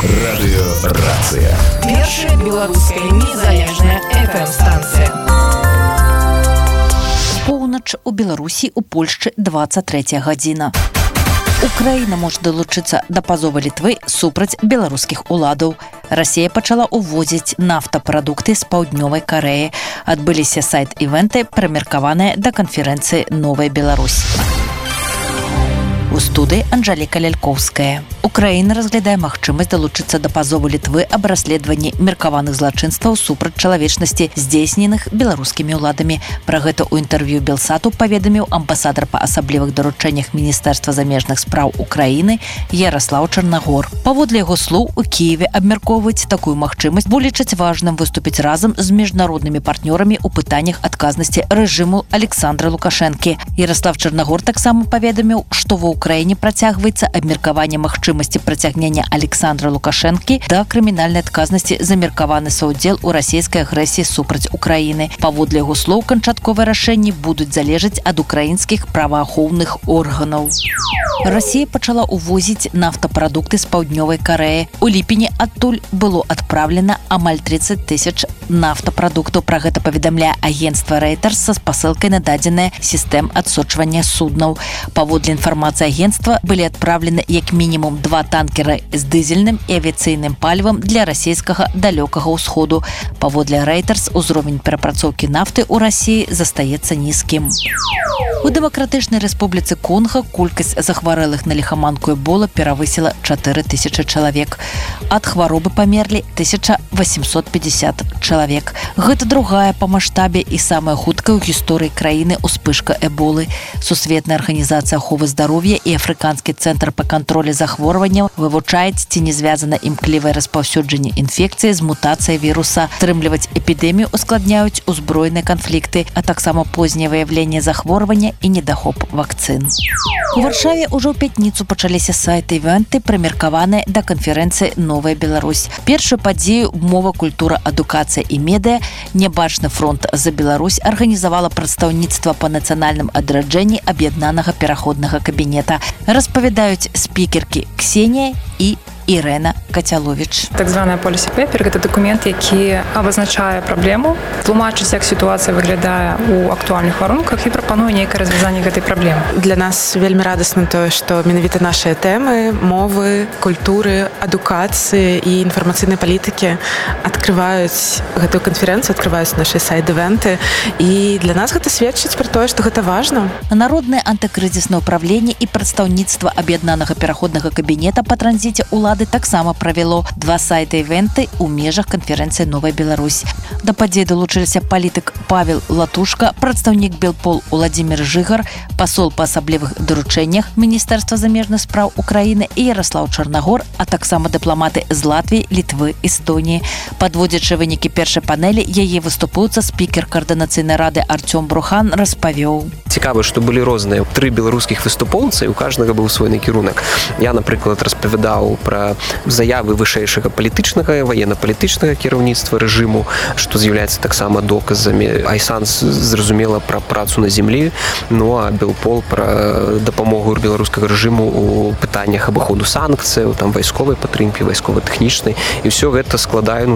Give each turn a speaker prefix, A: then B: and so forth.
A: Радыёрацыя.
B: Першая беларуская незалежная FM-станцыя.
C: Поўнач у Беларусі, у Польшчы 23 гадзіна. Украіна можа далучыцца да пазова Літвы супраць беларускіх уладаў. Расія пачала ўвозіць нафтапрадукты з паўднёвай Карэі. Адбыліся сайт-івенты, прымеркаваныя да канферэнцыі «Новая Беларусь». У студыі Анжэліка Лялькоўская. Украіна разглядае магчымасць далучыцца да пазову Літвы аб расследаванні меркаваных злачынстваў супраць чалавечнасці, здзейсненых беларускімі ўладамі. Пра гэта ў інтэрв'ю Белсату паведаміў амбасадар па асаблівых даручэннях Міністэрства замежных спраў Украіны Яраслаў Чарнагор. Паводле яго слоў, у Кіеве абмяркоўваюць такую магчымасць, бо лічаць важным выступіць разам з міжнароднымі партнёрамі ў пытаннях адказнасці рэжыму Александра Лукашэнкі. Яраслав Чарнагор таксама паведаміў, што ва Украіне працягваецца абмеркаванне магчымасці прыцягнення Александра Лукашэнкі да крымінальнай адказнасці за меркаваны саўдзел у расійскай агрэсіі супраць Украіны. Паводле яго слоў, канчатковыя рашэнні будуць залежаць ад украінскіх праваахоўных органаў. Расія пачала ўвозіць нафтапрадукты з паўднёвай Карэі. У ліпені адтуль было адпраўлена амаль 30 тысяч нафтапрадуктаў. Пра гэта паведамляе агенцтва Reuters са спасылкай на дадзеныя сістэм адсочвання суднаў. Паводле інфармацыі агентства былі адпраўлены як мінімум 2 танкера з дызельным і авіяцыйным палівам для расійскага далёкага ўсходу. Паводле Reuters, узровень перапрацоўкі нафты ў Расіі застаецца нізкім. У Дэмакратычнай Рэспубліцы Конга колькасць захварэлых на ліхаманку Эбола перавысіла 4000 чалавек. Ад хваробы памерлі 1850 чалавек. Гэта другая па маштабе і самая хуткая ў гісторыі краіны ўспышка Эболы. Сусветная арганізацыя аховы здароўя і Афрыканскі цэнтр па кантролі захворванняў вывучаюць, ці не звязана імклівае распаўсюджанне інфекцыі з мутацыяй віруса. Стрымліваць эпідэмію ускладняюць узброеныя канфлікты, а таксама познее выяўленне захворвання і недахоп вакцын. У Варшаве ўжо ў пятніцу пачаліся сайты-івенты, прымеркаваныя да канферэнцыі «Новая Беларусь». Першую падзею «Мова, культура, адукацыя і медыа» «Нябачны фронт за Беларусь» арганізавала прадстаўніцтва па нацыянальным адраджэнні аб'яднанага пераходнага кабінета. Распавядаюць спікеркі Ксенія і Ірена Кацяловіч.
D: Так званая policy paper – гэта дакумент, які абазначае праблему, тлумачыць, як сітуацыя выглядае ў актуальных варунках і прапануе нейкае развязанне гэтай праблемы.
E: Для нас вельмі радасна тое, што менавіта нашыя тэмы, мовы, культуры, адукацыі і інфармацыйнай палітыкі адкрываюць гэтую канферэнцыю, адкрываюць нашы сайт-івенты. І для нас гэта сведчыць пра тое, што гэта важна.
C: Народнае антыкрызіснае ўправленне і прадстаўніцтва аб'яднанага пераходнага кабінета па транзіце ўлады таксама правяло 2 сайты-івенты ў межах канферэнцыі «Новая Беларусь». Да падзеі далучыліся палітык Павел Латушка, прадстаўнік Белпол Уладзімір Жыгар, пасол па асаблівых даручэннях Міністэрства замежных спраў Украіны і Яраслаў Чарнагор, а таксама дыпламаты з Латвіі, Літвы, Эстоніі. Падводзячы вынікі першай панелі, яе выступуецца спікер каардынацыйнай рады Артём Брухан распавёў.
F: Цікава, што былі розныя 3 беларускіх выступоўцы, і у кожнага быў свой накірунак. Я, напрыклад, распавядаў пра заявы вышэйшага палітычнага, ваенна-палітычнага кіраўніцтва рэжыму, што з'яўляецца таксама доказамі. Айсан зразумела пра працу на зямлі, ну а Белпол пра дапамогу беларускага рэжыму ў пытаннях абыходу санкцыяў, там вайсковай падтрымкі, вайскова-тэхнічнай. І ўсё гэта складае